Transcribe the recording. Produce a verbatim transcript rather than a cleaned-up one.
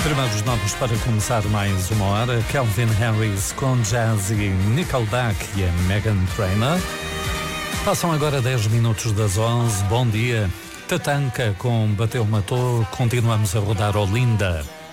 Primeiros nomes para começar mais uma hora: Calvin Harris com Jazzy, Nickelback e a Meghan Trainor. Passam agora dez minutos das onze. Bom dia. Tatanka com Bateu Matou. Continuamos a rodar Olinda.